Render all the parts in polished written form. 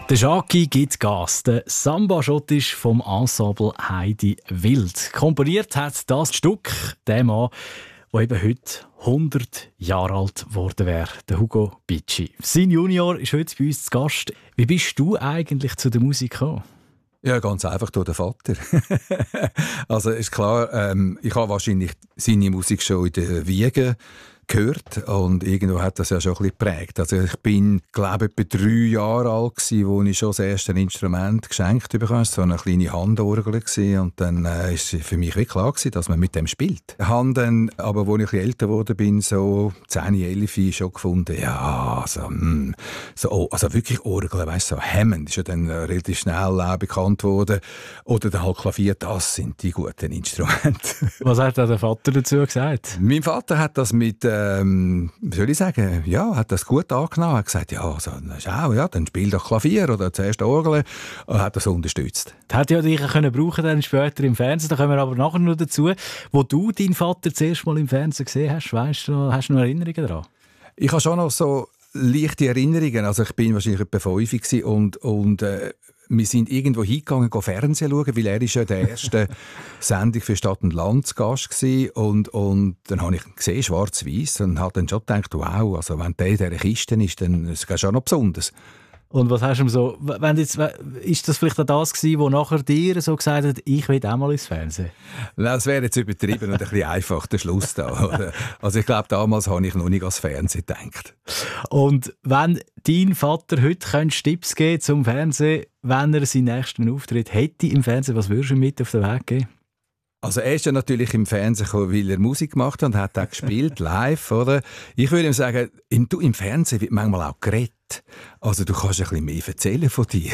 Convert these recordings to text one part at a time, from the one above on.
Der Jackie gibt Gas. Der Samba-Schottisch vom Ensemble Heidi Wild. Komponiert hat das Stück der Mann, der eben heute 100 Jahre alt geworden wäre, der Hugo Bicci. Sein Junior ist heute bei uns zu Gast. Wie bist du eigentlich zu der Musik gekommen? Ja, ganz einfach durch den Vater. Also ist klar, ich habe wahrscheinlich seine Musik schon in der Wiege gehört und irgendwo hat das ja schon ein bisschen geprägt. Also ich bin, glaube ich, etwa 3 Jahre alt gewesen, wo ich schon das erste Instrument geschenkt bekam. Es war so eine kleine Handorgel gewesen, und dann ist es für mich wirklich klar gewesen, dass man mit dem spielt. Ich habe dann, aber als ich ein bisschen älter geworden bin, so 10, 11, schon gefunden, ja, also wirklich Orgel, weißt du, so Hammond ist ja dann relativ schnell bekannt worden. Oder dann halt Klavier, das sind die guten Instrumente. Was hat der Vater dazu gesagt? Mein Vater hat das mit wie soll ich sagen, ja, hat das gut angenommen. Er hat gesagt, ja, also, schau, ja, dann spiel doch Klavier oder zuerst Orgel, und hat das unterstützt. Das hätte ja dich können brauchen dann später im Fernsehen. Da kommen wir aber nachher noch dazu. Wo du deinen Vater zuerst mal im Fernsehen gesehen hast, weißt du, hast du noch Erinnerungen daran? Ich habe schon noch so leichte Erinnerungen. Also ich bin wahrscheinlich etwa 5 und wir sind irgendwo hingegangen, Fernsehen schauen, weil er ist ja der erste Sendung für Stadt und Land zu Gast war. Und dann habe ich gesehen, schwarz-weiß, und habe dann schon gedacht, wow, also wenn der in dieser Kiste ist, dann ist es schon noch besonders. Und was hast du ihm so, ist das vielleicht auch das gewesen, wo nachher dir so gesagt hat, ich will auch mal ins Fernsehen? Das wäre jetzt übertrieben und ein bisschen einfach der Schluss da. Also ich glaube, damals habe ich noch nicht ans Fernsehen gedacht. Und wenn dein Vater heute Tipps geben zum Fernsehen, wenn er seinen nächsten Auftritt hätte im Fernsehen, was würdest du ihm mit auf den Weg geben? Also er ist ja natürlich im Fernsehen gekommen, weil er Musik gemacht hat und hat auch gespielt, live, oder? Ich würde ihm sagen, im Fernsehen wird manchmal auch geredet. Also du kannst ein bisschen mehr erzählen von dir.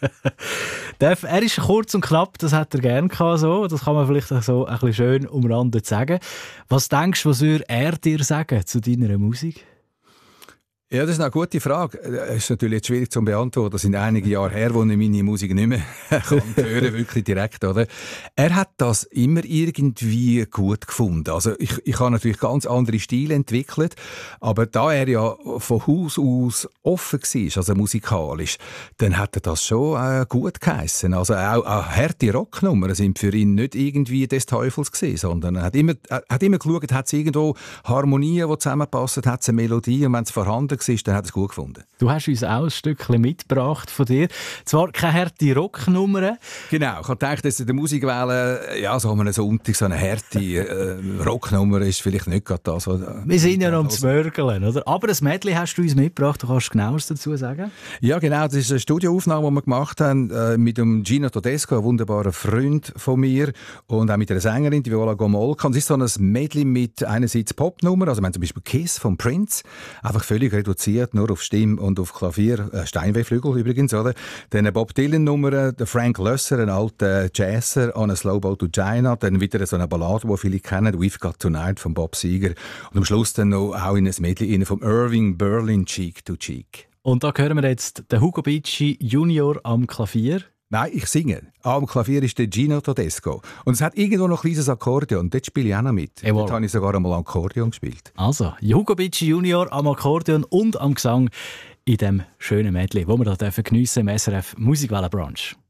Er ist kurz und knapp, das hat er gerne gehabt, so. Das kann man vielleicht so ein bisschen schön umrandet sagen. Was denkst du, was würde er dir sagen zu deiner Musik? Ja, das ist eine gute Frage. Es ist natürlich jetzt schwierig zu beantworten. Das sind einige Jahre her, wo ich meine Musik nicht mehr hören, wirklich direkt, oder? Er hat das immer irgendwie gut gefunden. Also ich habe natürlich ganz andere Stile entwickelt, aber da er ja von Haus aus offen war, also musikalisch, dann hat er das schon gut geheissen. Also auch harte Rocknummern sind für ihn nicht irgendwie des Teufels gewesen, sondern er hat immer geschaut, hat es irgendwo Harmonien, die zusammenpassen, hat es eine Melodie, und wenn es vorhanden war, dann hat er es gut gefunden. Du hast uns auch ein Stückchen mitgebracht von dir. Zwar keine harte Rocknummern. Genau, ich habe gedacht, dass in der Musik wählen, ja, so einen Sonntag so eine harte Rocknummer ist vielleicht nicht gerade das. Wir sind ja noch am Zwörgeln, oder? Aber ein Medley hast du uns mitgebracht, du kannst genaues dazu sagen? Ja, genau, das ist eine Studioaufnahme, die wir gemacht haben mit dem Gino Todesco, einem wunderbaren Freund von mir, und auch mit einer Sängerin, die Viola Gomolka. Es ist so ein Medley mit einerseits Popnummer, also wir haben zum Beispiel Kiss von Prince, einfach völlig reduziert, nur auf Stimme und auf Klavier, Steinway-Flügel übrigens, oder? Dann eine Bob Dylan-Nummer, der Frank Loesser, ein alter Jazzer, On a Slow Boat to China, dann wieder so eine Ballade, die viele kennen, We've Got Tonight von Bob Seger, und am Schluss dann noch auch in ein Medley von Irving Berlin, Cheek to Cheek. Und da hören wir jetzt den Hugo Bicci Junior am Klavier. Nein, ich singe. Am Klavier ist der Gino Todesco. Und es hat irgendwo noch ein kleines Akkordeon. Dort spiele ich auch noch mit. Dort habe ich sogar einmal Akkordeon gespielt. Also, Hugo Bicci Junior am Akkordeon und am Gesang in diesem schönen Medley, wo wir da geniessen dürfen im SRF Musikwellenbrunch.